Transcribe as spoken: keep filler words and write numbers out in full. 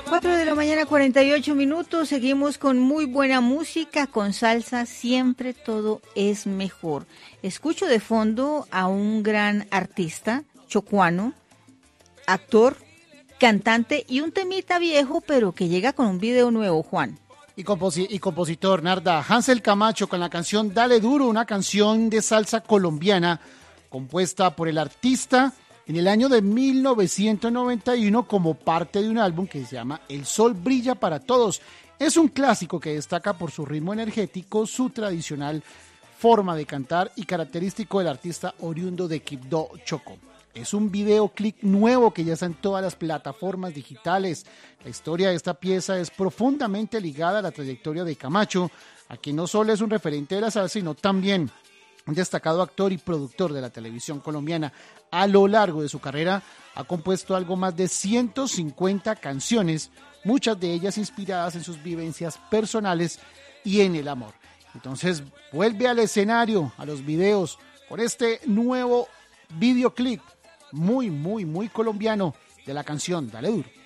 Cuatro de la mañana, cuarenta y ocho minutos. Seguimos con muy buena música, con salsa. Siempre todo es mejor. Escucho de fondo a un gran artista chocuano, actor, cantante y un temita viejo, pero que llega con un video nuevo, Juan. Y, composi- y compositor, Narda, Hansel Camacho con la canción Dale Duro, una canción de salsa colombiana compuesta por el artista en el año de mil novecientos noventa y uno como parte de un álbum que se llama El Sol Brilla para Todos. Es un clásico que destaca por su ritmo energético, su tradicional forma de cantar y característico del artista oriundo de Quibdó, Chocó. Es un videoclip nuevo que ya está en todas las plataformas digitales. La historia de esta pieza es profundamente ligada a la trayectoria de Camacho, a quien no solo es un referente de la salsa, sino también un destacado actor y productor de la televisión colombiana. A lo largo de su carrera ha compuesto algo más de ciento cincuenta canciones, muchas de ellas inspiradas en sus vivencias personales y en el amor. Entonces vuelve al escenario, a los videos, con este nuevo videoclip muy, muy, muy colombiano de la canción Dale Duro.